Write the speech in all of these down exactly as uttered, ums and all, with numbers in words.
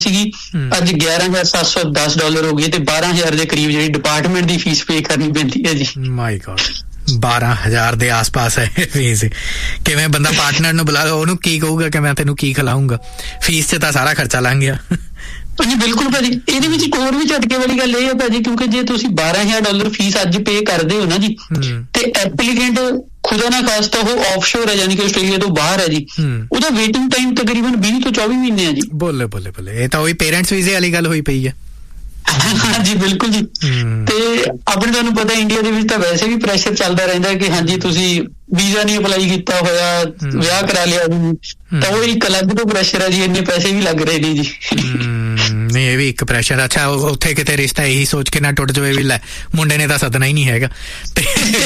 ਸੀਗੀ, ਅੱਜ ਗਿਆਰਾਂ ਹਜ਼ਾਰ ਸੱਤ ਸੌ ਦਸ ਡਾਲਰ ਹੋ ਗਈ ਤੇ ਬਾਰਾਂ ਹਜ਼ਾਰ ਦੇ ਕਰੀਬ ਜਿਹੜੀ ਡਿਪਾਰਟਮੈਂਟ ਦੀ ਫੀਸ ਪੇ ਕਰਨੀ ਪੈਂਦੀ ਹੈ ਜੀ। ਮਾਈ ਗॉड, ਬਾਰਾਂ ਹਜ਼ਾਰ ਦੇ ਆਸ-ਪਾਸ ਹੈ ਫੀਸ। ਕਿਵੇਂ ਬੰਦਾ ਪਾਰਟਨਰ ਨੂੰ ਬੁਲਾ ਲਓ, ਉਹਨੂੰ ਕੀ ਕਹੂਗਾ ਕਿ ਮੈਂ ਤੈਨੂੰ ਕੀ ਖਿਲਾਊਂਗਾ? ਫੀਸ 'ਚ ਤਾਂ ਸਾਰਾ ਖਰਚਾ ਲੰਘ ਗਿਆ। ਜੀ ਬਿਲਕੁਲ ਭਾਜੀ, ਇਹਦੇ ਵਿੱਚ ਇੱਕ ਹੋਰ ਵੀ ਝਟਕੇ ਵਾਲੀ ਗੱਲ ਇਹ ਹੈ ਭਾਜੀ, ਕਿਉਂਕਿ ਜੇ ਤੁਸੀਂ ਬਾਰਾਂ ਹਜ਼ਾਰ ਡਾਲਰ ਫੀਸ ਅੱਜ ਪੇ ਕਰਦੇ ਹੋ ਨਾ ਜੀ, ਤੇ ਐਪਲੀਕੈਂਟ ਖੁਦਾ ਨਾ ਖਾਸਤਾ ਉਹ ਆਫਸ਼ੋਰ ਹੈ, ਯਾਨੀ ਕਿ ਆਸਟ੍ਰੇਲੀਆ ਤੋਂ ਬਾਹਰ ਹੈ ਜੀ, ਉਹਦਾ ਵੇਟਿੰਗ ਟਾਈਮ ਤਕਰੀਬਨ ਵੀਹ ਤੋਂ ਚੌਵੀ ਮਹੀਨੇ ਹੈ ਜੀ। ਬੋਲੇ ਬੋਲੇ ਬੋਲੇ, ਇਹ ਤਾਂ ਉਹੀ ਪੇਰੈਂਟਸ ਵੀਜ਼ੇ ਵਾਲੀ ਗੱਲ ਹੋਈ ਪਈ ਹੈ। ਹਾਂਜੀ ਬਿਲਕੁਲ ਜੀ। ਤੇ ਆਪਣੇ ਤੁਹਾਨੂੰ ਪਤਾ ਇੰਡੀਆ ਦੇ ਵਿੱਚ ਤਾਂ ਵੈਸੇ ਵੀ ਪ੍ਰੈਸ਼ਰ ਚੱਲਦਾ ਰਹਿੰਦਾ ਕਿ ਹਾਂਜੀ ਤੁਸੀਂ ਵੀਜ਼ਾ ਨਹੀਂ ਅਪਲਾਈ ਕੀਤਾ ਹੋਇਆ, ਵਿਆਹ ਕਰਾ ਲਿਆ ਜੀ, ਤਾਂ ਉਹ ਇੱਕ ਅਲੱਗ ਤੋਂ ਪ੍ਰੈਸ਼ਰ ਹੈ ਜੀ, ਇੰਨੇ ਪੈਸੇ ਵੀ ਲੱਗ ਰਹੇ ਨੇ ਜੀ। ਨਹੀਂ, ਇਹ ਵੀ ਇੱਕ ਪ੍ਰੈਸ਼ਰ। ਅੱਛਾ, ਉੱਥੇ ਕਿਤੇ ਰਿਸ਼ਤਾ ਇਹੀ ਸੋਚ ਕੇ ਨਾ ਟੁੱਟ ਜਾਵੇ ਵੀ ਲੈ ਮੁੰਡੇ ਨੇ ਤਾਂ ਸੱਦਣਾ ਹੀ ਨਹੀਂ ਹੈਗਾ, ਤੇ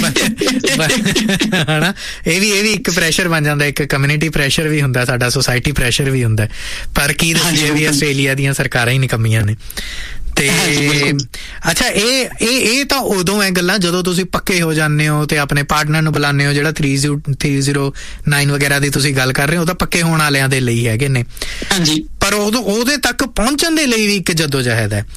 ਹਨਾ, ਇਹ ਵੀ ਇਹ ਵੀ ਇੱਕ ਪ੍ਰੈਸ਼ਰ ਬਣ ਜਾਂਦਾ, ਇੱਕ ਕਮਿਊਨਿਟੀ ਪ੍ਰੈਸ਼ਰ ਵੀ ਹੁੰਦਾ, ਸਾਡਾ ਸੋਸਾਇਟੀ ਪ੍ਰੈਸ਼ਰ ਵੀ ਹੁੰਦਾ। ਪਰ ਕੀ ਦੱਸੀਏ ਵੀ ਆਸਟ੍ਰੇਲੀਆ ਦੀਆਂ ਸਰਕਾਰਾਂ ਹੀ ਨਿਕੰਮੀਆਂ ਨੇ। ਤੇ ਅੱਛਾ, ਇਹ ਇਹ ਇਹ ਤਾਂ ਉਦੋਂ ਹੈ ਗੱਲਾਂ ਜਦੋਂ ਤੁਸੀਂ ਪੱਕੇ ਹੋ ਜਾਂਦੇ ਹੋ ਤੇ ਆਪਣੇ ਪਾਰਟਨਰ ਨੂੰ ਬੁਲਾਉਂਦੇ ਹੋ। ਜਿਹੜਾ three zero three zero nine ਵਗੈਰਾ ਦੀ ਤੁਸੀਂ ਗੱਲ ਕਰ ਰਹੇ ਹੋ, ਉਹ ਤਾਂ ਪੱਕੇ ਹੋਣ ਵਾਲਿਆਂ ਦੇ ਲਈ ਹੈਗੇ ਨੇ। ਹਾਂਜੀ, ਪਰ ਉਦੋਂ ਉਹਦੇ ਤੱਕ ਪਹੁੰਚਣ ਦੇ ਲਈ ਵੀ ਇੱਕ ਜੱਦੋਜਹਿਦ ਹੈ।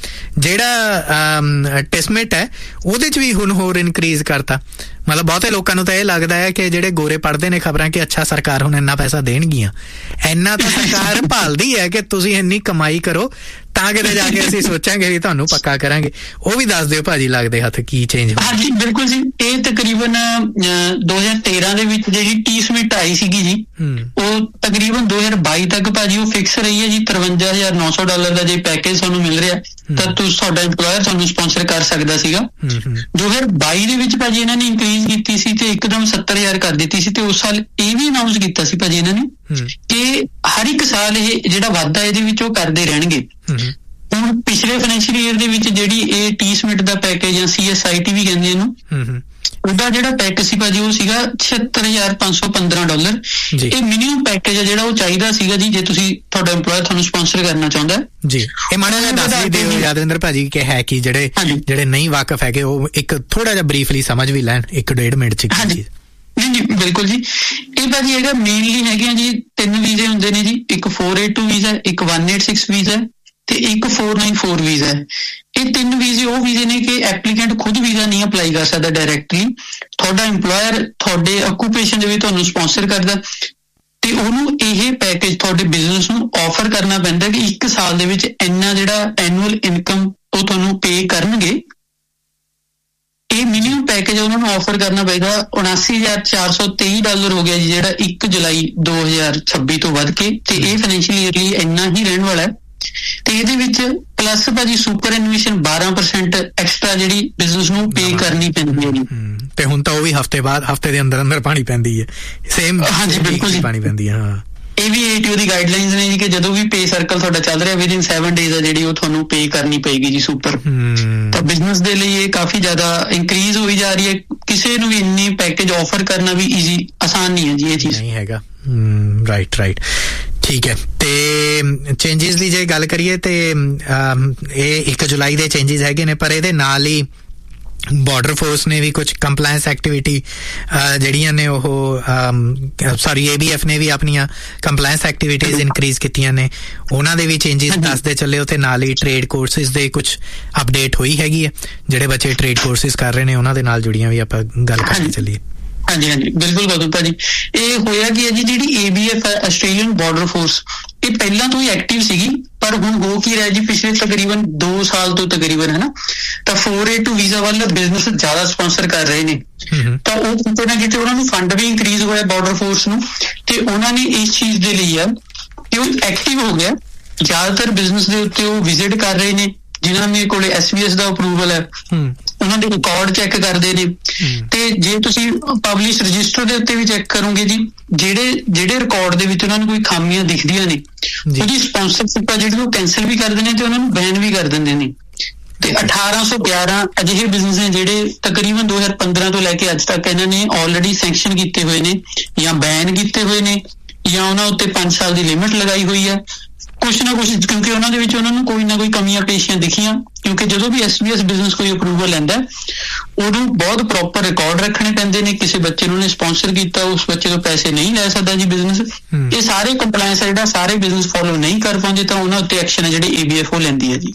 ਜਿਹੜਾ ਟੈਸਮੇਟ ਹੈ ਉਹਦੇ 'ਚ ਵੀ ਹੁਣ ਹੋਰ ਇਨਕਰੀਜ਼ ਕਰਤਾ। ਮਤਲਬ ਬਹੁਤੇ ਲੋਕਾਂ ਨੂੰ ਤਾਂ ਇਹ ਲੱਗਦਾ ਹੈ ਕਿ ਜਿਹੜੇ ਗੋਰੇ ਪੜ੍ਹਦੇ ਨੇ ਖਬਰਾਂ ਕਿ ਅੱਛਾ ਸਰਕਾਰ ਹੁਣ ਇੰਨਾ ਪੈਸਾ ਦੇਣਗੀਆਂ, ਇੰਨਾ ਤਾਂ ਸਰਕਾਰ ਭਾਲਦੀ ਹੈ ਕਿ ਤੁਸੀਂ ਇੰਨੀ ਕਮਾਈ ਕਰੋ ਤਾਂ ਕਿਤੇ ਜਾ ਕੇ ਅਸੀਂ ਸੋਚਾਂਗੇ ਵੀ ਤੁਹਾਨੂੰ ਪੱਕਾ ਕਰਾਂਗੇ। ਉਹ ਵੀ ਦੱਸ ਦਿਓ ਭਾਜੀ, ਲੱਗਦੇ ਹੱਥ ਕੀ ਚੇਂਜ ਹੋਇਆ? ਹਾਂਜੀ ਬਿਲਕੁਲ ਜੀ, ਇਹ ਤਕਰੀਬਨ ਦੋ ਹਜ਼ਾਰ ਤੇਰਾਂ ਦੇ ਵਿੱਚ ਜਿਹੜੀ ਟੀ ਸਮਿਟ ਆਈ ਸੀਗੀ ਜੀ, ਉਹ ਤਕਰੀਬਨ ਦੋ ਹਜ਼ਾਰ ਬਾਈ ਤੱਕ ਭਾਜੀ ਉਹ ਫਿਕਸ ਰਹੀ ਹੈ ਜੀ। ਤਰਵੰਜਾ ਹਜ਼ਾਰ ਨੌ ਸੌ ਡਾਲਰ ਦਾ ਜੇ ਪੈਕੇਜ ਤੁਹਾਨੂੰ ਮਿਲ ਰਿਹਾ ਤਾਂ ਤੁਸੀਂ ਤੁਹਾਡਾ ਇੰਪਲੋਇਰ ਤੁਹਾਨੂੰ ਸਪਾਂਸਰ ਕਰ ਸਕਦਾ ਸੀਗਾ। ਦੋ ਹਜ਼ਾਰ ਬਾਈ ਦੇ ਵਿੱਚ ਭਾਜੀ ਇਹਨਾਂ ਨੇ ਇੰਕਰੀਜ਼ ਕੀਤੀ ਸੀ ਤੇ ਇੱਕਦਮ ਸੱਤਰ ਹਜ਼ਾਰ ਕਰ ਦਿੱਤੀ ਸੀ। ਤੇ ਉਸ ਸਾਲ ਇਹ ਵੀ ਅਨਾਊਂਸ ਕੀਤਾ ਸੀ ਭਾਜੀ ਇਹਨਾਂ ਨੇ ਕਿ ਹਰ ਇੱਕ ਸਾਲ ਇਹ ਜਿਹੜਾ ਵਾਧਾ ਇਹਦੇ ਵਿੱਚ ਉਹ ਕਰਦੇ ਰਹਿਣਗੇ। ਹੁਣ ਪਿਛਲੇ ਫਾਈਨੈਂਸ਼ੀਅਲ ਈਅਰ ਦੇ ਵਿੱਚ ਜਿਹੜੀ ਇਹ ਟੀ ਸਮਿਟ ਦਾ ਪੈਕੇਜ ਜਾਂ C S I T V ਕਹਿੰਦੇ ਇਹਨੂੰ, ਉਹਦਾ ਜਿਹੜਾ ਪੈਕੇਜ ਸੀ ਭਾਜੀ ਉਹ ਸੀਗਾ ਛਿਅੱਤਰ ਹਜ਼ਾਰ ਪੰਜ ਸੌ ਪੰਦਰਾਂ ਡਾਲਰ। ਇਹ ਮਿਨੀਮਮ ਪੈਕੇਜ ਆ ਜਿਹੜਾ ਉਹ ਚਾਹੀਦਾ ਸੀਗਾ ਜੀ, ਜੇ ਤੁਸੀਂ ਤੁਹਾਡਾ ਇੰਪਲੋਇਰ ਤੁਹਾਨੂੰ ਸਪਾਂਸਰ ਕਰਨਾ ਚਾਹੁੰਦਾ ਜੀ। ਇਹ ਮਾੜਾ ਜਿਹਾ ਦੱਸ ਵੀ ਦਿਓ ਯਾਦਵਿੰਦਰ ਭਾਜੀ ਕਿ ਹੈ ਕਿ ਜਿਹੜੇ ਜਿਹੜੇ ਨਹੀਂ ਵਾਕਫ ਹੈਗੇ ਉਹ ਇੱਕ ਥੋੜਾ ਜਿਹਾ ਬਰੀਫਲੀ ਸਮਝ ਵੀ ਲੈਣ ਇੱਕ ਡੇਢ ਮਿੰਟ ਚ। ਹਾਂਜੀ ਨਹੀਂ ਜੀ ਬਿਲਕੁਲ ਜੀ, ਇਹ ਭਾਜੀ ਹੈਗਾ ਮੇਨਲੀ ਹੈਗੇ ਜੀ ਤਿੰਨ ਵੀਜ਼ੇ ਹੁੰਦੇ ਨੇ ਜੀ, ਇੱਕ ਫੋਰ ਏਟ ਟੂ ਵੀਜ਼ਾ, ਇੱਕ ਵਨ ਏਟ ਸਿਕਸ ਵੀਜ਼ਾ ਤੇ ਇੱਕ ਫੋਰ ਨਾਈਨ ਫੋਰ ਵੀਜ਼ਾ ਹੈ। ਇਹ ਤਿੰਨ ਵੀਜ਼ੇ ਉਹ ਵੀਜ਼ੇ ਨੇ ਕਿ ਐਪਲੀਕੈਂਟ ਖੁਦ ਵੀਜ਼ਾ ਨਹੀਂ ਅਪਲਾਈ ਕਰ ਸਕਦਾ ਡਾਇਰੈਕਟਲੀ, ਤੁਹਾਡਾ ਇੰਪਲੋਇਰ ਤੁਹਾਡੇ ਆਕੂਪੇਸ਼ਨ ਦੇ ਵਿੱਚ ਤੁਹਾਨੂੰ ਸਪਾਂਸਰ ਕਰਦਾ ਤੇ ਉਹਨੂੰ ਇਹ ਪੈਕੇਜ ਤੁਹਾਡੇ ਬਿਜ਼ਨਸ ਨੂੰ ਆਫਰ ਕਰਨਾ ਪੈਂਦਾ ਕਿ ਇੱਕ ਸਾਲ ਦੇ ਵਿੱਚ ਇੰਨਾ ਜਿਹੜਾ ਐਨੂਅਲ ਇਨਕਮ ਉਹ ਤੁਹਾਨੂੰ ਪੇ ਕਰਨਗੇ। ਇਹ ਮਿਨੀਮਮ ਪੈਕੇਜ ਉਹਨਾਂ ਨੂੰ ਆਫਰ ਕਰਨਾ ਪਏਗਾ। ਉਨਾਸੀ ਹਜ਼ਾਰ ਚਾਰ ਸੌ ਤੇਈ ਡਾਲਰ ਹੋ ਗਿਆ ਜੀ, ਜਿਹੜਾ ਇੱਕ ਜੁਲਾਈ ਦੋ ਹਜ਼ਾਰ ਛੱਬੀ ਤੋਂ ਵੱਧ ਕੇ, ਤੇ ਇਹ ਫਾਈਨੈਂਸ਼ੀਅਲ ਈਅਰ ਲਈ ਇੰਨਾ ਹੀ ਰਹਿਣ ਵਾਲਾ ਹੈ। ਤੇ ਇਹਦੇ ਵਿੱਚ ਪਲੱਸ ਭਾਜੀ ਸੁਪਰ ਐਨੂਏਸ਼ਨ ਬਾਰਾਂ ਪਰਸੈਂਟ ਐਕਸਟਰਾ ਜਿਹੜੀ ਬਿਜ਼ਨਸ ਨੂੰ ਪੇ ਕਰਨੀ ਪੈਂਦੀ ਹੈ ਜੀ। ਤੇ ਹੁਣ ਤਾਂ ਉਹ ਵੀ ਹਫ਼ਤੇ ਬਾਅਦ ਹਫ਼ਤੇ ਦੇ ਅੰਦਰ ਅੰਦਰ ਪਾਣੀ ਪੈਂਦੀ ਹੈ ਸੇਮ। ਹਾਂਜੀ ਬਿਲਕੁਲ ਜੀ, ਪਾਣੀ ਪੈਂਦੀ ਹੈ। ਹਾਂ, ਇਹ ਵੀ ਏਟੀਓ ਦੀ ਗਾਈਡਲਾਈਨਸ ਨੇ ਜੀ ਕਿ ਜਦੋਂ ਵੀ ਪੇ ਸਰਕਲ ਤੁਹਾਡਾ ਚੱਲ ਰਿਹਾ ਵਿਦਿਨ ਸੈਵਨ ਡੇਜ਼ ਆ ਜਿਹੜੀ ਉਹ ਤੁਹਾਨੂੰ ਪੇ ਕਰਨੀ ਪਏਗੀ ਜੀ ਸੁਪਰ। ਤਾਂ ਬਿਜ਼ਨਸ ਦੇ ਲਈ ਇਹ ਕਾਫੀ ਜ਼ਿਆਦਾ ਇੰਕਰੀਜ਼ ਹੋਈ ਜਾ ਰਹੀ ਹੈ। ਕਿਸੇ ਨੂੰ ਵੀ ਇੰਨੀ ਪੈਕੇਜ ਆਫਰ ਕਰਨਾ ਵੀ ਈਜ਼ੀ ਆਸਾਨ ਨਹੀਂ ਹੈ ਜੀ, ਇਹ ਚੀਜ਼ ਨਹੀਂ ਹੈਗਾ। ਰਾਈਟ ਰਾਈਟ ਠੀਕ ਹੈ। ਤੇ ਚੇਂਜਿਸ ਦੀ ਜੇ ਗੱਲ ਕਰੀਏ ਤੇ ਇਹ ਇੱਕ ਜੁਲਾਈ ਦੇ ਚੇਂਜਿਸ ਹੈਗੇ ਨੇ, ਪਰ ਇਹਦੇ ਨਾਲ ਹੀ ਬਾਰਡਰ ਫੋਰਸ ਨੇ ਵੀ ਕੁਝ ਕੰਪਲਾਇੰਸ ਐਕਟੀਵਿਟੀ ਜਿਹੜੀਆਂ ਨੇ ਉਹ ਸੌਰੀ ਏ ਬੀ ਐਫ ਨੇ ਵੀ ਆਪਣੀਆਂ ਕੰਪਲਾਇੰਸ ਐਕਟੀਵਿਟੀਜ਼ ਇਨਕਰੀਜ਼ ਕੀਤੀਆਂ ਨੇ, ਉਹਨਾਂ ਦੇ ਵੀ ਚੇਂਜਿਸ ਦੱਸਦੇ ਚੱਲੇ। ਉੱਥੇ ਨਾਲ ਹੀ ਟ੍ਰੇਡ ਕੋਰਸਿਸ ਦੇ ਕੁਝ ਅਪਡੇਟ ਹੋਈ ਹੈਗੀ ਹੈ, ਜਿਹੜੇ ਬੱਚੇ ਟ੍ਰੇਡ ਕੋਰਸਿਸ ਕਰ ਰਹੇ ਨੇ ਉਹਨਾਂ ਦੇ ਨਾਲ ਜੁੜੀਆਂ ਵੀ ਆਪਾਂ ਗੱਲ ਕਰਕੇ ਚੱਲੀਏ। ਹਾਂਜੀ ਹਾਂਜੀ ਬਿਲਕੁਲ ਗੌਤਮ ਭਾਜੀ, ਇਹ ਹੋਇਆ ਕੀ ਹੈ ਜੀ, ਜਿਹੜੀ A B F Australian border force ਇਹ ਪਹਿਲਾਂ ਤੋਂ ਹੀ ਐਕਟਿਵ ਸੀਗੀ, ਪਰ ਹੁਣ ਹੋ ਕੀ ਰਿਹਾ ਜੀ ਪਿਛਲੇ ਤਕਰੀਬਨ ਦੋ ਸਾਲ ਤੋਂ ਤਕਰੀਬਨ ਹੈ ਨਾ, ਤਾਂ ਫੋਰ ਏ ਟੂ ਵੀਜ਼ਾ ਵਾਲਾ ਬਿਜ਼ਨਸ ਜ਼ਿਆਦਾ ਸਪਾਂਸਰ ਕਰ ਰਹੇ ਨੇ। ਤਾਂ ਉਹ ਕਿਤੇ ਨਾ ਕਿਤੇ ਉਹਨਾਂ ਨੂੰ ਫੰਡ ਵੀ ਇੰਕਰੀਜ਼ ਹੋਇਆ ਬਾਰਡਰ ਫੋਰਸ ਨੂੰ, ਤੇ ਉਹਨਾਂ ਨੇ ਇਸ ਚੀਜ਼ ਦੇ ਲਈ ਆ ਕਿ ਉਹ ਐਕਟਿਵ ਹੋ ਗਿਆ। ਜ਼ਿਆਦਾਤਰ ਬਿਜ਼ਨਸ ਦੇ ਉੱਤੇ ਉਹ ਵਿਜ਼ਿਟ ਕਰ ਰਹੇ ਨੇ, ਜਿਨ੍ਹਾਂ ਦੇ ਕੋਲ ਐਸ ਬੀ ਐਸ ਦਾ ਅਪਰੂਵਲ ਹੈ, ਉਹਨਾਂ ਦੇ ਰਿਕਾਰਡ ਚੈੱਕ ਕਰਦੇ ਨੇ। ਤੇ ਜੇ ਤੁਸੀਂ ਪਬਲਿਸ਼ ਰਜਿਸਟਰ ਦੇ ਉੱਤੇ ਵੀ ਚੈੱਕ ਕਰੋਗੇ ਜੀ, ਜਿਹੜੇ ਜਿਹੜੇ ਰਿਕਾਰਡ ਦੇ ਵਿੱਚ ਉਹਨਾਂ ਨੂੰ ਕੋਈ ਖਾਮੀਆਂ ਦਿਖਦੀਆਂ ਨੇ, ਉਹਦੀ ਸਪਾਂਸਰਸ਼ਿਪ ਆ ਜਿਹੜੀ ਉਹ ਕੈਂਸਲ ਵੀ ਕਰ ਦਿੰਦੇ ਨੇ ਤੇ ਉਹਨਾਂ ਨੂੰ ਬੈਨ ਵੀ ਕਰ ਦਿੰਦੇ ਨੇ। ਤੇ ਅਠਾਰਾਂ ਸੌ ਗਿਆਰਾਂ ਅਜਿਹੇ ਬਿਜ਼ਨਸ ਨੇ ਜਿਹੜੇ ਤਕਰੀਬਨ ਦੋ ਹਜ਼ਾਰ ਪੰਦਰਾਂ ਤੋਂ ਲੈ ਕੇ ਅੱਜ ਤੱਕ ਇਹਨਾਂ ਨੇ ਆਲਰੇਡੀ ਸੈਂਕਸ਼ਨ ਕੀਤੇ ਹੋਏ ਨੇ, ਜਾਂ ਬੈਨ ਕੀਤੇ ਹੋਏ ਨੇ, ਜਾਂ ਉਹਨਾਂ ਉੱਤੇ ਪੰਜ ਸਾਲ ਦੀ ਲਿਮਿਟ ਲਗਾਈ ਹੋਈ ਹੈ। ਕੁਛ ਨਾ ਕੁਛ, ਕਿਉਂਕਿ ਉਹਨਾਂ ਦੇ ਵਿੱਚ ਉਹਨਾਂ ਨੂੰ ਕੋਈ ਨਾ ਕੋਈ ਕਮੀਆਂ ਪੇਸ਼ੀਆਂ ਦਿਖੀਆਂ, ਕਿਉਂਕਿ ਜਦੋਂ ਵੀ ਐਸ ਬੀ ਐਸ ਬਿਜ਼ਨਸ ਕੋਈ ਅਪਰੂਵਲ ਲੈਂਦਾ ਉਹਨੂੰ ਬਹੁਤ ਪ੍ਰੋਪਰ ਰਿਕਾਰਡ ਰੱਖਣੇ ਪੈਂਦੇ ਨੇ। ਕਿਸੇ ਬੱਚੇ ਨੂੰ ਉਹਨੇ ਸਪਾਂਸਰ ਕੀਤਾ, ਉਸ ਬੱਚੇ ਤੋਂ ਪੈਸੇ ਨਹੀਂ ਲੈ ਸਕਦਾ ਜੀ ਬਿਜ਼ਨਸ। ਇਹ ਸਾਰੇ ਕੰਪਲਾਇੰਸ ਜਿਹੜਾ ਸਾਰੇ ਬਿਜ਼ਨਸ ਫੋਲੋ ਨਹੀਂ ਕਰ ਪਾਉਂਦੇ ਤਾਂ ਉਹਨਾਂ ਉੱਤੇ ਐਕਸ਼ਨ ਹੈ ਜਿਹੜੀ ਏ ਬੀ ਐਫ ਓ ਲੈਂਦੀ ਹੈ ਜੀ।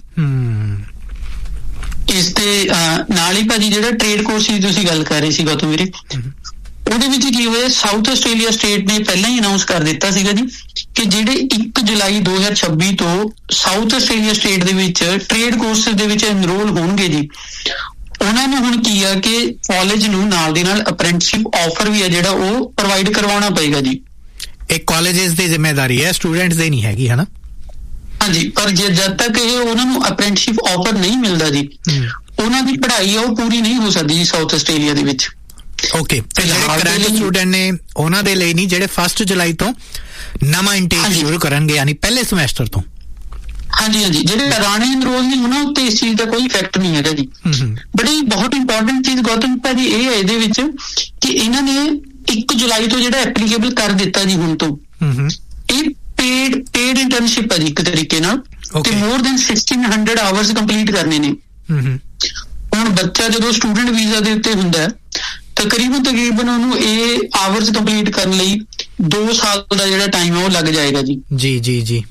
ਇਸ ਤੇ ਨਾਲ ਹੀ ਭਾਜੀ ਜਿਹੜਾ ਟ੍ਰੇਡ ਕੋਰਸ ਦੀ ਤੁਸੀਂ ਗੱਲ ਕਰ ਰਹੇ ਸੀ ਗੌਤਮ ਵੀਰੇ, ਉਹਦੇ ਵਿੱਚ ਕੀ ਹੋਇਆ, ਸਾਊਥ ਆਸਟ੍ਰੇਲੀਆ ਸਟੇਟ ਨੇ ਪਹਿਲਾਂ ਹੀ ਅਨਾਊਂਸ ਕਰ ਦਿੱਤਾ ਸੀਗਾ ਜੀ ਕਿ ਜਿਹੜੇ ਇੱਕ ਜੁਲਾਈ ਦੋ ਹਜ਼ਾਰ ਛੱਬੀ ਤੋਂ ਸਾਊਥ ਆਸਟ੍ਰੇਲੀਆ ਸਟੇਟ ਦੇ ਵਿੱਚ ਟ੍ਰੇਡ ਕੋਰਸ ਦੇ ਵਿੱਚ ਐਨਰੋਲ ਹੋਣਗੇ ਜੀ, ਉਹਨਾਂ ਨੂੰ ਹੁਣ ਕੀ ਆ ਕਿ ਕਾਲਜ ਨੂੰ ਨਾਲ ਦੀ ਨਾਲ ਅਪ੍ਰੈਂਟਿਸਸ਼ਿਪ ਆਫਰ ਵੀ ਆ ਜਿਹੜਾ ਉਹ ਪ੍ਰੋਵਾਈਡ ਕਰਵਾਉਣਾ ਪਏਗਾ ਜੀ। ਇਹ ਕਾਲਜਸ ਦੀ ਜ਼ਿੰਮੇਵਾਰੀ ਹੈ, ਸਟੂਡੈਂਟਸ ਦੀ ਨਹੀਂ ਹੈਗੀ, ਹੈ ਨਾ? ਹਾਂਜੀ, ਪਰ ਜੇ ਜਦ ਤੱਕ ਇਹ ਉਹਨਾਂ ਨੂੰ ਅਪ੍ਰੈਂਟਿਸਸ਼ਿਪ ਆਫਰ ਨਹੀਂ ਮਿਲਦਾ ਜੀ, ਉਹਨਾਂ ਦੀ ਪੜ੍ਹਾਈ ਆ ਉਹ ਪੂਰੀ ਨਹੀਂ ਹੋ ਸਕਦੀ ਜੀ ਸਾਊਥ ਆਸਟ੍ਰੇਲੀਆ ਦੇ ਵਿੱਚ। ਓਕੇ, ਤੇ ਜਿਹੜੇ ਕਰੰਟ ਸਟੂਡੈਂਟ ਨੇ ਉਹਨਾਂ ਦੇ ਲਈ ਨਹੀਂ, ਜਿਹੜੇ ਫਸਟ ਜੁਲਾਈ ਤੋਂ ਨਵਾਂ ਇਨਟੇਕ ਸ਼ੁਰੂ ਕਰਨਗੇ ਯਾਨੀ ਪਹਿਲੇ ਸਮੈਸਟਰ ਤੋਂ। ਹਾਂਜੀ ਹਾਂਜੀ, ਜਿਹੜੇ ਪੁਰਾਣੇ ਐਨਰੋਲ ਨਹੀਂ ਉਹਨਾਂ ਉੱਤੇ ਇਸ ਚੀਜ਼ ਦਾ ਕੋਈ ਇਫੈਕਟ ਨਹੀਂ ਹੈਗਾ ਜੀ। ਬੜੀ ਬਹੁਤ ਇੰਪੋਰਟੈਂਟ ਚੀਜ਼ ਗੌਤਮ ਭਾਜੀ ਇਹ ਹੈ ਇਹਦੇ ਵਿੱਚ ਕਿ ਇਹਨਾਂ ਨੇ ਇੱਕ ਜੁਲਾਈ ਤੋਂ ਜਿਹੜਾ ਐਪਲੀਕੇਬਲ ਕਰ ਦਿੱਤਾ ਜੀ ਹੁਣ ਤੋਂ, ਇਹ ਪੇਡ ਪੇਡ ਇੰਟਰਨਸ਼ਿਪ ਹੈ ਜੀ ਇੱਕ ਤਰੀਕੇ ਨਾਲ, ਤੇ more than sixteen hundred hours complete ਕਰਨੇ ਨੇ। ਹੁਣ ਬੱਚਾ ਜਦੋਂ ਸਟੂਡੈਂਟ ਵੀਜ਼ਾ ਦੇ ਉੱਤੇ ਹੁੰਦਾ ਤਕਰੀਬਨ ਤਕਰੀਬਨ ਉਹਨੂੰ ਇਹ ਆਵਰਸ ਕੰਪਲੀਟ ਕਰਨ ਲਈ ਦੋ ਸਾਲ ਦਾ ਜਿਹੜਾ ਟਾਈਮ ਹੈ ਉਹ ਲੱਗ ਜਾਏਗਾ ਜੀ। ਜੀ ਜੀ ਜੀ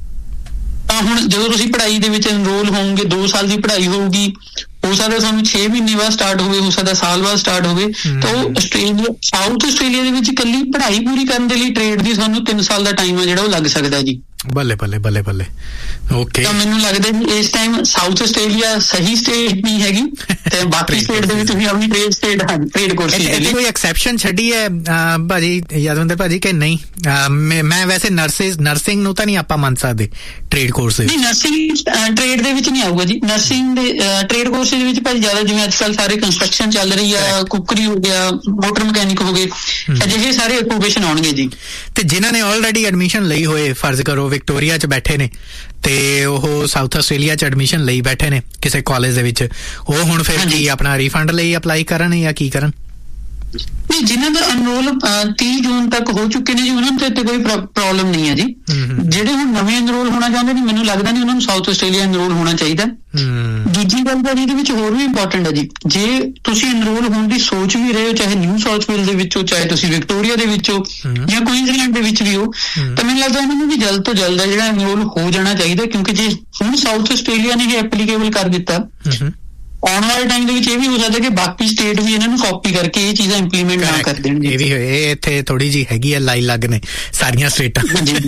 ਤਾਂ ਹੁਣ ਜਦੋਂ ਤੁਸੀਂ ਪੜ੍ਹਾਈ ਦੇ ਵਿੱਚ ਐਨਰੋਲ ਹੋਵੋਗੇ, ਦੋ ਸਾਲ ਦੀ ਪੜ੍ਹਾਈ ਹੋਊਗੀ, ਹੋ ਸਕਦਾ ਸਾਨੂੰ ਛੇ ਮਹੀਨੇ ਬਾਅਦ ਸਟਾਰਟ ਹੋਵੇ, ਹੋ ਸਕਦਾ ਸਾਲ ਬਾਅਦ ਸਟਾਰਟ ਹੋਵੇ, ਤਾਂ ਉਹ ਆਸਟ੍ਰੇਲੀਆ ਸਾਊਥ ਆਸਟ੍ਰੇਲੀਆ ਦੇ ਵਿੱਚ ਇਕੱਲੀ ਪੜ੍ਹਾਈ ਪੂਰੀ ਕਰਨ ਦੇ ਲਈ ਟ੍ਰੇਡ ਦੀ ਸਾਨੂੰ ਤਿੰਨ ਸਾਲ ਦਾ ਟਾਈਮ ਹੈ ਜਿਹੜਾ ਉਹ ਲੱਗ ਸਕਦਾ ਜੀ। ਬੱਲੇ ਬੱਲੇ ਬੱਲੇ ਬੱਲੇ। ਓਕੇ, ਤਾਂ ਮੈਨੂੰ ਲੱਗਦਾ ਜੀ ਇਸ ਟਾਈਮ ਸਾਊਥ ਆਸਟ੍ਰੇਲੀਆ ਸਹੀ ਸਟੇਟ ਨਹੀਂ ਹੈਗੀ ਤੇ ਬਾਕੀ ਸਟੇਟ ਦੇ ਵਿੱਚ ਤੁਸੀਂ ਆਪਣੀ ਟ੍ਰੇਡ ਸਟੇਟ ਹਾਂ ਟ੍ਰੇਡ ਕੋਰਸ ਦੇ ਲਈ ਕੋਈ ਐਕਸੈਪਸ਼ਨ ਛੱਡੀ ਹੈ ਭਾਜੀ ਯਾਦਵਿੰਦਰ ਭਾਜੀ ਕਿ ਨਹੀਂ? ਮੈਂ ਵੈਸੇ ਨਰਸਿਸ ਨਰਸਿੰਗ ਨੂੰ ਤਾਂ ਨਹੀਂ ਆਪਾਂ ਮੰਨ ਸਕਦੇ ਟ੍ਰੇਡ ਕੋਰਸ ਨਹੀਂ, ਨਰਸਿੰਗ ਟ੍ਰੇਡ ਦੇ ਵਿੱਚ ਨਹੀਂ ਆਊਗਾ ਜੀ। ਨਰਸਿੰਗ ਦੇ ਟ੍ਰੇਡ ਕੋਰਸ ਦੇ ਵਿੱਚ ਭਾਜੀ ਜ਼ਿਆਦਾ ਜਿਵੇਂ ਅੱਜ ਕੱਲ੍ਹ ਸਾਰੇ ਕੰਸਟਰਕਸ਼ਨ ਚੱਲ ਰਹੀ ਆ, ਕੁੱਕਰੀ ਹੋ ਗਿਆ, ਮੋਟਰ ਮਕੈਨਿਕ ਹੋ ਗਏ, ਅਜਿਹੇ ਸਾਰੇ ਓਕੂਪੇਸ਼ਨ ਆਉਣਗੇ ਜੀ। ਤੇ ਜਿਨ੍ਹਾਂ ਨੇ ਆਲਰੇਡੀ ਐਡਮਿਸ਼ਨ ਲਈ ਹੋਏ, ਫਰਜ਼ ਕਰੋ ਵਿਕਟੋਰੀਆ 'ਚ ਬੈਠੇ ਨੇ ਤੇ ਉਹ ਸਾਊਥ ਆਸਟ੍ਰੇਲੀਆ 'ਚ ਐਡਮਿਸ਼ਨ ਲਈ ਬੈਠੇ ਨੇ ਕਿਸੇ ਕਾਲਜ ਦੇ ਵਿੱਚ, ਉਹ ਹੁਣ ਫਿਰ ਕੀ ਆਪਣਾ ਰੀਫੰਡ ਲਈ ਅਪਲਾਈ ਕਰਨ ਜਾਂ ਕੀ ਕਰਨ? ਨਹੀਂ, ਜਿਨ੍ਹਾਂ ਦਾ ਅਨਰੋਲ ਤੀਹ ਜੂਨ ਤੱਕ ਹੋ ਚੁੱਕੇ ਨੇ ਜੀ ਉਹਨਾਂ ਨੂੰ ਤੇ ਕੋਈ ਪ੍ਰੋਬਲਮ ਨਹੀਂ ਹੈ ਜੀ। ਜਿਹੜੇ ਹੁਣ ਨਵੇਂ ਅਨਰੋਲ ਹੋਣਾ ਚਾਹੁੰਦੇ ਨੇ ਮੈਨੂੰ ਲੱਗਦਾ ਨਹੀਂ ਉਹਨਾਂ ਨੂੰ ਸਾਊਥ ਆਸਟ੍ਰੇਲੀਆ ਅਨਰੋਲ ਹੋਣਾ ਚਾਹੀਦਾ। ਦੂਜੀ ਗੱਲ ਤਾਂ ਇਹਦੇ ਵਿੱਚ ਹੋਰ ਵੀ ਇੰਪੋਰਟੈਂਟ ਹੈ ਜੀ, ਜੇ ਤੁਸੀਂ ਅਨਰੋਲ ਹੋਣ ਦੀ ਸੋਚ ਵੀ ਰਹੇ ਹੋ, ਚਾਹੇ ਨਿਊ ਸਾਊਥ ਵੇਲ ਦੇ ਵਿੱਚੋਂ, ਚਾਹੇ ਤੁਸੀਂ ਵਿਕਟੋਰੀਆ ਦੇ ਵਿੱਚੋਂ ਜਾਂ ਕੁਈਨਜ਼ਲੈਂਡ ਦੇ ਵਿੱਚ ਵੀ ਹੋ, ਤਾਂ ਮੈਨੂੰ ਲੱਗਦਾ ਇਹਨਾਂ ਨੂੰ ਵੀ ਜਲਦ ਤੋਂ ਜਲਦ ਜਿਹੜਾ ਅਨਰੋਲ ਹੋ ਜਾਣਾ ਚਾਹੀਦਾ, ਕਿਉਂਕਿ ਜੇ ਹੁਣ ਸਾਊਥ ਆਸਟ੍ਰੇਲੀਆ ਨੇ ਇਹ ਐਪਲੀਕੇਬਲ ਕਰ ਦਿੱਤਾ, ਆਉਣ ਵਾਲੇ ਟਾਈਮ ਦੇ ਵਿੱਚ ਇਹ ਵੀ ਹੋ ਸਕਦਾ ਕਿ ਬਾਕੀ ਸਟੇਟ ਵੀ ਇਹਨਾਂ ਨੂੰ ਕਾਪੀ ਕਰਕੇ ਇਹ ਚੀਜ਼ਾਂ ਇੰਪਲੀਮੈਂਟ ਨਾ ਕਰ ਦੇਣ। ਇਹ ਵੀ ਹੋਏ, ਇੱਥੇ ਥੋੜੀ ਜਿਹੀ ਹੈਗੀ ਆ ਲਾਈ ਲੱਗ ਨੇ ਸਾਰੀਆਂ ਸਟੇਟਾਂ।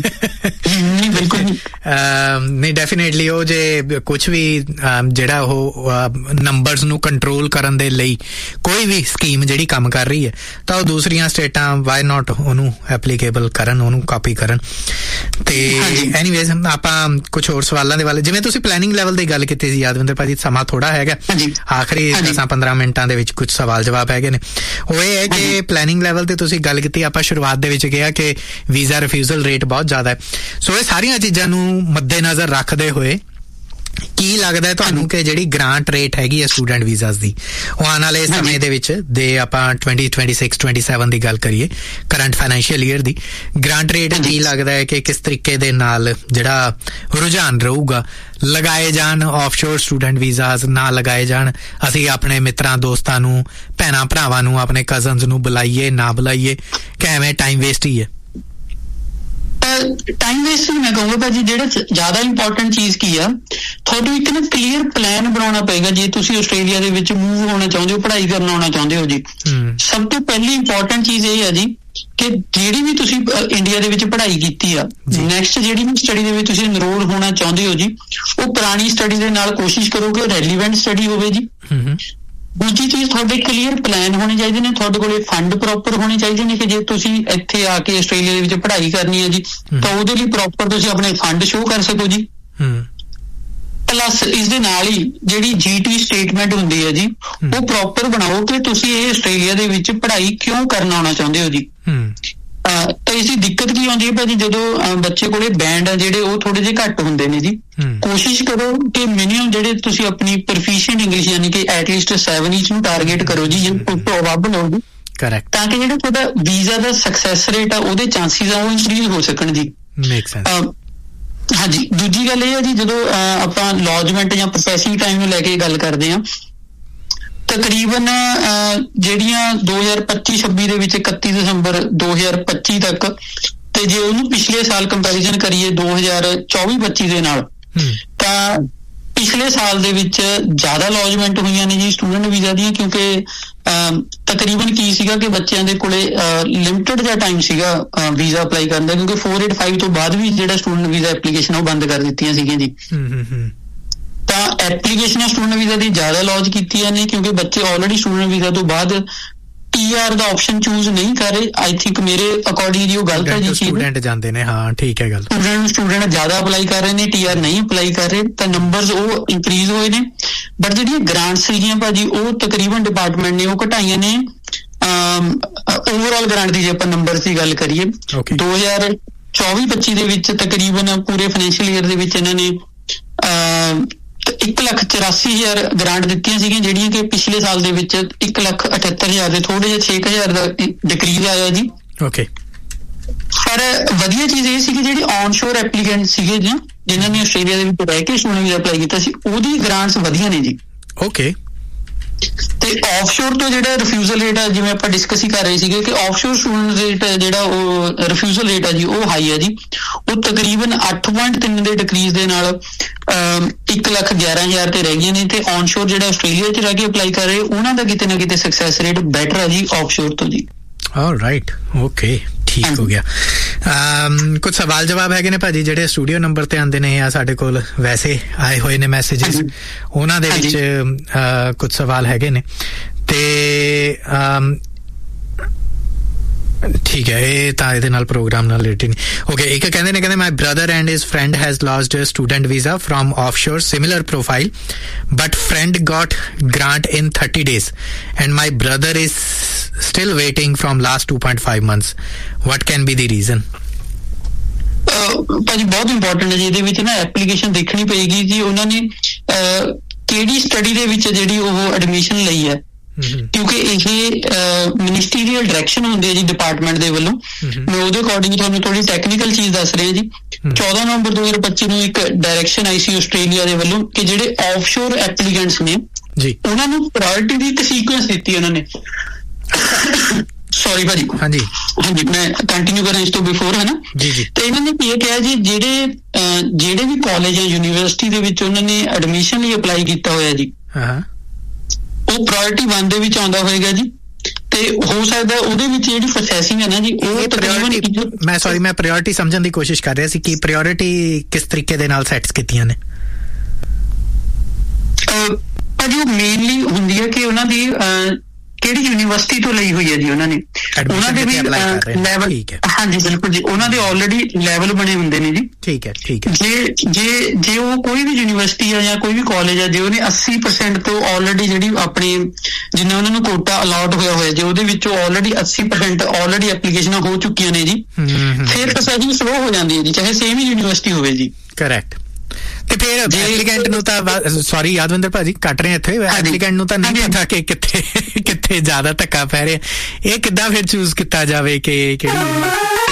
ਨਹੀਂ ਬਿਲਕੁਲ ਨਹੀਂ, ਡੈਫੀਨੇਟਲੀ ਉਹ ਜੇ ਕੁਛ ਵੀ ਜਿਹੜਾ ਉਹ ਨੰਬਰਸ ਨੂੰ ਕੰਟਰੋਲ ਕਰਨ ਦੇ ਲਈ ਕੋਈ ਵੀ ਸਕੀਮ ਜਿਹੜੀ ਕੰਮ ਕਰ ਰਹੀ ਹੈ ਤਾਂ ਉਹ ਦੂਸਰੀਆਂ ਸਟੇਟਾਂ ਵਾਈ ਨਾਟ ਉਹਨੂੰ ਐਪਲੀਕੇਬਲ ਕਰਨ, ਉਹਨੂੰ ਕਾਪੀ ਕਰਨ। ਤੇ ਐਨੀਵੇਜ਼ ਆਪਾਂ ਕੁਛ ਹੋਰ ਸਵਾਲਾਂ ਦੇ ਵੱਲ, ਜਿਵੇਂ ਤੁਸੀਂ ਪਲੈਨਿੰਗ ਲੈਵਲ ਦੀ ਗੱਲ ਕੀਤੀ ਸੀ ਯਾਦਵਿੰਦਰ ਭਾਜੀ, ਸਮਾਂ ਥੋੜਾ ਹੈਗਾ, ਆਖਰੀ ਦਸਾਂ ਪੰਦਰਾਂ ਮਿੰਟਾਂ ਦੇ ਵਿੱਚ ਕੁਝ ਸਵਾਲ ਜਵਾਬ ਹੈਗੇ ਨੇ। ਉਹ ਇਹ ਹੈ ਕਿ ਪਲੈਨਿੰਗ ਲੈਵਲ ਤੇ ਤੁਸੀਂ ਗੱਲ ਕੀਤੀ, ਆਪਾਂ ਸ਼ੁਰੂਆਤ ਦੇ ਵਿੱਚ ਕਿਹਾ ਕਿ ਵੀਜ਼ਾ ਰਿਫਿਊਜ਼ਲ ਰੇਟ ਬਹੁਤ ਜ਼ਿਆਦਾ ਹੈ, ਸੋ ਇਹ ਸਾਰੀਆਂ ਚੀਜ਼ਾਂ ਨੂੰ ਮੱਦੇਨਜ਼ਰ ਰੱਖਦੇ ਹੋਏ ਕੀ ਲੱਗਦਾ ਤੁਹਾਨੂੰ ਕਿ ਜਿਹੜੀ ਗ੍ਰਾਂਟ ਰੇਟ ਹੈਗੀ ਹੈ ਸਟੂਡੈਂਟ ਵੀਜ਼ਾਸ ਦੀ, ਉਹ ਆਉਣ ਵਾਲੇ ਸਮੇਂ ਦੇ ਵਿੱਚ ਦੇ ਆਪਾਂ twenty twenty six twenty seven ਦੀ ਗੱਲ ਕਰੀਏ, ਕਰੰਟ ਫਾਈਨੈਂਸ਼ੀਅਲ ਈਅਰ ਦੀ ਗ੍ਰਾਂਟ ਰੇਟ ਕੀ ਲੱਗਦਾ ਹੈ ਕਿ ਕਿਸ ਤਰੀਕੇ ਦੇ ਨਾਲ ਜਿਹੜਾ ਰੁਝਾਨ ਰਹੂਗਾ? ਲਗਾਏ ਜਾਣ ਆਫਸ਼ੋਰ ਸਟੂਡੈਂਟ ਵੀਜ਼ਾਸ, ਨਾ ਲਗਾਏ ਜਾਣ? ਅਸੀਂ ਆਪਣੇ ਮਿੱਤਰਾਂ ਦੋਸਤਾਂ ਨੂੰ, ਭੈਣਾਂ ਭਰਾਵਾਂ ਨੂੰ, ਆਪਣੇ ਕਜ਼ਨਸ ਨੂੰ ਬੁਲਾਈਏ ਨਾ ਬੁਲਾਈਏ, ਕਿ ਐਵੇਂ ਟਾਈਮ ਵੇਸਟ ਹੀ ਹੈ? ਟਾਈਮ ਵੇਸਟ ਨਹੀਂ ਮੈਂ ਕਹੂੰਗਾ ਭਾਜੀ, ਜਿਹੜਾ ਜ਼ਿਆਦਾ ਇੰਪੋਰਟੈਂਟ ਚੀਜ਼ ਕੀ ਆ, ਤੁਹਾਨੂੰ ਇੱਕ ਨਾ ਕਲੀਅਰ ਪਲਾਨ ਬਣਾਉਣਾ ਪਏਗਾ ਜੇ ਤੁਸੀਂ ਆਸਟ੍ਰੇਲੀਆ ਦੇ ਵਿੱਚ ਮੂਵ ਹੋਣਾ ਚਾਹੁੰਦੇ ਹੋ, ਪੜ੍ਹਾਈ ਕਰਨ ਆਉਣਾ ਚਾਹੁੰਦੇ ਹੋ ਜੀ। ਸਭ ਤੋਂ ਪਹਿਲੀ ਇੰਪੋਰਟੈਂਟ ਚੀਜ਼ ਇਹ ਹੈ ਜੀ ਕਿ ਜਿਹੜੀ ਵੀ ਤੁਸੀਂ ਇੰਡੀਆ ਦੇ ਵਿੱਚ ਪੜ੍ਹਾਈ ਕੀਤੀ ਆ, ਨੈਕਸਟ ਜਿਹੜੀ ਵੀ ਸਟੱਡੀ ਦੇ ਵਿੱਚ ਤੁਸੀਂ ਐਨਰੋਲ ਹੋਣਾ ਚਾਹੁੰਦੇ ਹੋ ਜੀ, ਉਹ ਪੁਰਾਣੀ ਸਟੱਡੀ ਦੇ ਨਾਲ ਕੋਸ਼ਿਸ਼ ਕਰੋ ਕਿ ਰੈਲੀਵੈਂਟ ਸਟੱਡੀ ਹੋਵੇ ਜੀ। ਦੂਜੀ ਚੀਜ਼, ਤੁਹਾਡੇ ਕਲੀਅਰ ਪਲਾਨ ਹੋਣੇ ਚਾਹੀਦੇ ਨੇ, ਤੁਹਾਡੇ ਕੋਲੇ ਫੰਡ ਪ੍ਰੋਪਰ ਹੋਣੇ ਚਾਹੀਦੇ ਨੇ ਕਿ ਜੇ ਤੁਸੀਂ ਇੱਥੇ ਆ ਕੇ ਆਸਟ੍ਰੇਲੀਆ ਦੇ ਵਿੱਚ ਪੜ੍ਹਾਈ ਕਰਨੀ ਹੈ ਜੀ ਤਾਂ ਉਹਦੇ ਲਈ ਪ੍ਰੋਪਰ ਤੁਸੀਂ ਆਪਣੇ ਫੰਡ ਸ਼ੋਅ ਕਰ ਸਕੋ ਜੀ। ਪਲੱਸ ਇਸ ਦੇ ਨਾਲ ਹੀ ਜਿਹੜੀ ਜੀ ਟੀ ਸਟੇਟਮੈਂਟ ਹੁੰਦੀ ਹੈ ਜੀ, ਉਹ ਪ੍ਰੋਪਰ ਬਣਾਓ ਕਿ ਤੁਸੀਂ ਇਹ ਆਸਟ੍ਰੇਲੀਆ ਦੇ ਵਿੱਚ ਪੜ੍ਹਾਈ ਕਿਉਂ ਕਰਨ ਆਉਣਾ ਚਾਹੁੰਦੇ ਹੋ ਜੀ। ਤਾਂ ਇਸ ਦੀ ਦਿੱਕਤ ਕੀ ਆਉਂਦੀ ਹੈ ਭਾਜੀ, ਜਦੋਂ ਬੱਚੇ ਕੋਲੇ ਬੈਂਡ ਆ ਜਿਹੜੇ ਉਹ ਥੋੜੇ ਜਿਹੇ ਘੱਟ ਹੁੰਦੇ ਨੇ ਜੀ, ਕੋਸ਼ਿਸ਼ ਕਰੋ ਕਿ ਮਿਨੀਮਮ ਜਿਹੜੇ ਤੁਸੀਂ ਆਪਣੀ ਪ੍ਰੋਫੀਸ਼ੀਐਂਟ ਇੰਗਲਿਸ਼ ਯਾਨੀ ਕਿ ਐਟਲੀਸਟ ਸੈਵਨ ਇੰਚ ਨੂੰ ਟਾਰਗੇਟ ਕਰੋ ਜੀ, ਜੇ ਪ੍ਰੋਬੇਬਲ ਹੋਊਗੀ, ਤਾਂ ਕਿ ਜਿਹੜਾ ਤੁਹਾਡਾ ਵੀਜ਼ਾ ਦਾ ਸਕਸੈਸ ਰੇਟ ਆ, ਉਹਦੇ ਚਾਂਸਿਸ ਆ ਉਹ ਇਨਕਰੀਜ਼ ਹੋ ਸਕਣ ਜੀ। ਹਾਂਜੀ, ਦੂਜੀ ਗੱਲ ਇਹ ਹੈ ਜੀ, ਜਦੋਂ ਆਪਾਂ ਲੌਜਮੈਂਟ ਜਾਂ ਪ੍ਰੋਸੈਸਿੰਗ ਟਾਈਮ ਨੂੰ ਲੈ ਕੇ ਗੱਲ ਕਰਦੇ ਹਾਂ, ਤਕਰੀਬਨ ਜਿਹੜੀਆਂ ਦੋ ਹਜ਼ਾਰ ਪੱਚੀ ਛੱਬੀ ਦੇ ਵਿੱਚ ਇਕੱਤੀ ਦਸੰਬਰ ਦੋ ਹਜ਼ਾਰ ਪੱਚੀ ਤੱਕ, ਤੇ ਜੇ ਉਹਨੂੰ ਪਿਛਲੇ ਸਾਲ ਕੰਪੈਰੀਜ਼ਨ ਕਰੀਏ ਦੋ ਹਜ਼ਾਰ ਚੌਵੀ ਪੱਚੀ ਦੇ ਨਾਲ, ਤਾਂ ਪਿਛਲੇ ਸਾਲ ਦੇ ਵਿੱਚ ਜ਼ਿਆਦਾ ਲੌਜਮੈਂਟ ਹੋਈਆਂ ਨੇ ਜੀ ਸਟੂਡੈਂਟ ਵੀਜ਼ਾ ਦੀਆਂ, ਕਿਉਂਕਿ ਤਕਰੀਬਨ ਕੀ ਸੀਗਾ ਕਿ ਬੱਚਿਆਂ ਦੇ ਕੋਲੇ ਲਿਮਟਿਡ ਜਿਹਾ ਟਾਈਮ ਸੀਗਾ ਵੀਜ਼ਾ ਅਪਲਾਈ ਕਰਨ ਦਾ, ਕਿਉਂਕਿ ਫੋਰ ਏਟ ਫਾਈਵ ਤੋਂ ਬਾਅਦ ਵੀ ਜਿਹੜਾ ਸਟੂਡੈਂਟ ਵੀਜ਼ਾ ਐਪਲੀਕੇਸ਼ਨ ਉਹ ਬੰਦ ਕਰ ਦਿੱਤੀਆਂ ਸੀਗੀਆਂ ਜੀ। ਤਾਂ ਐਪਲੀਕੇਸ਼ਨਾਂ ਸਟੂਡੈਂਟ ਵੀਜ਼ਾ ਦੀ ਜ਼ਿਆਦਾ ਲੌਂਚ ਕੀਤੀਆਂ ਨੇ, ਕਿਉਂਕਿ ਬੱਚੇ ਆਲਰੇਡੀ ਸਟੂਡੈਂਟ ਵੀਜ਼ਾ ਤੋਂ ਬਾਅਦ ਟੀ ਆਰ ਦਾ ਆਪਸ਼ਨ ਚੂਜ਼ ਨਹੀਂ ਕਰ ਰਹੇ। ਆਈ ਥਿੰਕ ਮੇਰੇ ਅਕੋਰਡਿੰਗ ਜੀ ਉਹ ਗਲਤ ਹੈ ਜੀ, ਸਟੂਡੈਂਟ ਜਾਂਦੇ ਨੇ। ਹਾਂ ਠੀਕ ਹੈ ਗੱਲ, ਸਟੂਡੈਂਟ ਸਟੂਡੈਂਟ ਜ਼ਿਆਦਾ ਅਪਲਾਈ ਕਰ ਰਹੇ ਨੇ, ਟੀ ਆਰ ਨਹੀਂ ਅਪਲਾਈ ਕਰ ਰਹੇ, ਤਾਂ ਨੰਬਰਸ ਉਹ ਇੰਕਰੀਜ਼ ਹੋਏ ਨੇ। ਬਟ ਜਿਹੜੀਆਂ ਗ੍ਰਾਂਟਸ ਸੀਗੀਆਂ ਭਾਜੀ, ਉਹ ਤਕਰੀਬਨ ਡਿਪਾਰਟਮੈਂਟ ਨੇ ਉਹ ਘਟਾਈਆਂ ਨੇ। ਓਵਰਆਲ ਗ੍ਰਾਂਟ ਦੀ ਜੇ ਆਪਾਂ ਨੰਬਰਸ ਦੀ ਗੱਲ ਕਰੀਏ, ਦੋ ਹਜ਼ਾਰ ਚੌਵੀ ਪੱਚੀ ਦੇ ਵਿੱਚ ਤਕਰੀਬਨ ਪੂਰੇ ਫਾਈਨੈਂਸ਼ੀਅਲ ਈਅਰ ਦੇ ਵਿੱਚ ਇਹਨਾਂ ਨੇ ਇੱਕ ਲੱਖ ਚੁਰਾਸੀ ਹਜ਼ਾਰ ਗ੍ਰਾਂਟ ਦਿੱਤੀਆਂ ਸੀਗੀਆਂ, ਜਿਹੜੀਆਂ ਕਿ ਪਿਛਲੇ ਸਾਲ ਦੇ ਵਿੱਚ ਇੱਕ ਲੱਖ ਅਠੱਤਰ ਹਜ਼ਾਰ ਦੇ ਥੋੜੇ ਜਿਹੇ ਛੇ ਹਜ਼ਾਰ ਦਾ ਡਿਕਰੀਜ਼ ਆਇਆ ਜੀ। ਓਕੇ, ਪਰ ਵਧੀਆ ਚੀਜ਼ ਇਹ ਸੀ ਕਿ ਜਿਹੜੀ ਔਨ ਸ਼ੋਰ ਐਪਲੀਕੈਂਟ ਸੀਗੇ ਜੀ, ਜਿਨ੍ਹਾਂ ਨੇ ਆਸਟ੍ਰੇਲੀਆ ਦੇ ਵਿੱਚ ਰਹਿ ਕੇ ਸਟੂਡੈਂਟ ਵੀਜ਼ਾ ਅਪਲਾਈ ਕੀਤਾ ਸੀ, ਉਹਦੀ ਗ੍ਰਾਂਟਸ ਵਧੀਆ ਨੇ ਜੀ। ਓਕੇ, ਤੇ ਆਫਸ਼ੋਰ ਤੋਂ ਜਿਹੜਾ ਰਿਫਿਊਜ਼ਲ ਰੇਟ ਆ, ਜਿਵੇਂ ਆਪਾਂ ਡਿਸਕਸ ਹੀ ਕਰ ਰਹੇ ਸੀਗੇ ਕਿ ਆਫਸ਼ੋਰ ਸਟੂਡੈਂਟ ਰੇਟ ਜਿਹੜਾ ਉਹ ਰਿਫਿਊਜ਼ਲ ਰੇਟ ਆ ਜੀ, ਉਹ ਹਾਈ ਆ ਜੀ। ਉਹ ਤਕਰੀਬਨ ਅੱਠ ਪੁਆਇੰਟ ਤਿੰਨ ਦੇ ਡਿਕਰੀਜ਼ ਦੇ ਨਾਲ ਇੱਕ ਲੱਖ ਗਿਆਰਾਂ ਹਜ਼ਾਰ ਤੇ ਰਹਿ ਗਈਆਂ ਨੇ। ਤੇ ਆਨਸ਼ੋਰ ਜਿਹੜਾ ਆਸਟ੍ਰੇਲੀਆ 'ਚ ਰਹਿ ਕੇ ਅਪਲਾਈ ਕਰ ਰਹੇ, ਉਹਨਾਂ ਦਾ ਕਿਤੇ ਨਾ ਕਿਤੇ ਸਕਸੈਸ ਰੇਟ ਬੈਟਰ ਆ ਜੀ ਆਫਸ਼ੋਰ ਤੋਂ ਜੀ। ਆਲਰਾਈਟ, ਓਕੇ, ਠੀਕ ਹੋ ਗਿਆ। ਕੁਝ ਸਵਾਲ ਜਵਾਬ ਹੈਗੇ ਨੇ ਭਾਜੀ ਜਿਹੜੇ ਸਟੂਡੀਓ ਨੰਬਰ ਤੇ ਆਉਂਦੇ ਨੇ ਜਾਂ ਸਾਡੇ ਕੋਲ ਵੈਸੇ ਆਏ ਹੋਏ ਨੇ ਮੈਸੇजेस, ਉਹਨਾਂ ਦੇ ਵਿੱਚ ਕੁਝ ਸਵਾਲ ਹੈਗੇ ਨੇ ਤੇ ਠੀਕ ਹੈ, ਇਹ ਤਾਂ ਇਹਦੇ ਨਾਲ ਪ੍ਰੋਗਰਾਮ ਨਾਲ ਰਿਲੇਟਡ ਨਹੀਂ। ਓਕੇ, ਇੱਕ ਕਹਿੰਦੇ ਨੇ, ਕਹਿੰਦੇ my brother and his friend has lost student visa from offshore, similar profile, but friend got grant in thirty days and my brother is still waiting from last two point five months. What can be the reason? ਭਾਜੀ ਬਹੁਤ important ਹੈ ਜੀ, ਇਹਦੇ ਵਿੱਚ ਨਾ application ਦੇਖਣੀ ਪਏਗੀ ਜੀ ਉਹਨਾਂ ਨੇ ਕਿਹੜੀ ਸਟੱਡੀ ਦੇ ਵਿੱਚ ਜਿਹੜੀ ਉਹ ਐਡਮਿਸ਼ਨ ਲਈ ਹੈ, ਕਿਉਂਕਿ ਇਹ ਮਿਨਿਸਟੀਰੀਅਲ ਡਾਇਰੈਕਸ਼ਨ ਹੁੰਦੀ ਹੈ ਜੀ ਡਿਪਾਰਟਮੈਂਟ ਦੇ ਵੱਲੋਂ। ਮੈਂ ਉਹਦੇ ਅਕੋਰਡਿੰਗ ਤੁਹਾਨੂੰ ਥੋੜੀ ਟੈਕਨੀਕਲ ਚੀਜ਼ ਦੱਸ ਰਿਹਾ ਜੀ। ਚੌਦਾਂ ਨਵੰਬਰ ਦੋ ਹਜ਼ਾਰ ਪੱਚੀ ਨੂੰ ਇੱਕ ਡਾਇਰੈਕਸ਼ਨ ਆਈ ਸੀ ਆਸਟ੍ਰੇਲੀਆ ਦੇ ਵੱਲੋਂ ਕਿ ਜਿਹੜੇ ਆਫਸ਼ੋਰ ਐਪਲੀਕੈਂਟਸ ਨੇ ਜੀ, ਉਹਨਾਂ ਨੂੰ ਪ੍ਰਾਇੋਰਟੀ ਦੀ ਇੱਕ ਸੀਕੁਐਂਸ ਦਿੱਤੀ ਉਹਨਾਂ ਨੇ। ਸੌਰੀ ਭਾਜੀ, ਹਾਂਜੀ ਹਾਂਜੀ ਮੈਂ ਕੰਟੀਨਿਊ ਕਰਾਂ ਇਸ ਤੋਂ ਬਿਫੋਰ, ਹੈ ਨਾ ਜੀ ਜੀ। ਤੇ ਇਹਨਾਂ ਨੇ ਕੀ ਕਿਹਾ ਜੀ, ਜਿਹੜੇ ਜਿਹੜੇ ਵੀ ਕਾਲਜ ਜਾਂ ਯੂਨੀਵਰਸਿਟੀ ਦੇ ਵਿੱਚ ਉਹਨਾਂ ਨੇ ਐਡਮਿਸ਼ਨ ਲਈ ਅਪਲਾਈ ਕੀਤਾ ਹੋਇਆ ਜੀ, ਹਾਂ, ਉਹ ਪ੍ਰਾਇੋਰਟੀ ਵਨ ਦੇ ਵਿੱਚ ਆਉਂਦਾ ਹੋਏਗਾ ਜੀ। ਤੇ ਹੋ ਸਕਦਾ ਉਹਦੇ ਵਿੱਚ ਜਿਹੜੀ ਪ੍ਰੋਸੈਸਿੰਗ ਹੈ ਨਾ ਜੀ, ਉਹ ਤਕਰੀਬਨ, ਮੈਂ ਸੌਰੀ ਮੈਂ ਪ੍ਰਾਇੋਰਟੀ ਸਮਝਣ ਦੀ ਕੋਸ਼ਿਸ਼ ਕਰ ਰਿਹਾ ਸੀ ਕਿ ਪ੍ਰਾਇੋਰਟੀ ਕਿਸ ਤਰੀਕੇ ਦੇ ਨਾਲ ਸੈਟਸ ਕੀਤੀਆਂ ਨੇ ਭਾਜੀ। ਉਹ ਮੇਨਲੀ ਹੁੰਦੀ ਹੈ ਕਿ ਉਹਨਾਂ ਦੀ ਕਿਹੜੀ ਯੂਨੀਵਰਸਿਟੀ ਤੋਂ ਲਈ ਹੋਈ ਹੈ ਜੀ ਉਹਨਾਂ ਨੇ, ਉਹਨਾਂ ਦੇ ਵੀ ਲੈਵਲ, ਹਾਂਜੀ ਬਿਲਕੁਲ ਜੀ, ਉਹਨਾਂ ਦੇ ਆਲਰੇਡੀ ਲੈਵਲ ਬਣੇ ਹੁੰਦੇ ਨੇ ਜੀ। ਠੀਕ ਹੈ, ਠੀਕ ਹੈ। ਜੇ ਜੇ ਜੇ ਉਹ ਕੋਈ ਵੀ ਯੂਨੀਵਰਸਿਟੀ ਆ ਜਾਂ ਕੋਈ ਵੀ ਕਾਲਜ ਆ, ਜੇ ਉਹਨੇ ਅੱਸੀ ਪਰਸੈਂਟ ਤੋਂ ਆਲਰੇਡੀ ਜਿਹੜੀ ਆਪਣੀ ਜਿੰਨਾ ਉਹਨਾਂ ਨੂੰ ਕੋਟਾ ਅਲਾਟ ਹੋਇਆ ਹੋਇਆ ਜੀ, ਉਹਦੇ ਵਿੱਚੋਂ ਆਲਰੇਡੀ ਅੱਸੀ ਪਰਸੈਂਟ ਆਲਰੇਡੀ ਐਪਲੀਕੇਸ਼ਨਾਂ ਹੋ ਚੁੱਕੀਆਂ ਨੇ ਜੀ, ਫਿਰ ਪ੍ਰੋਸੈਸਿੰਗ ਸਲੋ ਹੋ ਜਾਂਦੀ ਹੈ ਜੀ, ਚਾਹੇ ਸੇਮ ਹੀ ਯੂਨੀਵਰਸਿਟੀ ਹੋਵੇ ਜੀ। ਕਰੈਕਟ। ਤੇ ਫਿਰ ਐਪਲੀਕੈਂਟ ਨੂੰ ਤਾਂ, ਸੌਰੀ ਯਾਦਵਿੰਦਰ ਭਾਜੀ ਕੱਟ ਰਹੇ ਇੱਥੇ, ਐਪਲੀਕੈਂਟ ਨੂੰ ਤਾਂ ਨਹੀਂ ਪਤਾ ਕਿ ਕਿੱਥੇ ਕਿੱਥੇ ਜ਼ਿਆਦਾ ਧੱਕਾ ਪੈ ਰਿਹਾ, ਇਹ ਕਿੱਦਾਂ ਫਿਰ ਚੂਜ਼ ਕੀਤਾ ਜਾਵੇ ਕਿ ਕਿਹੜੀ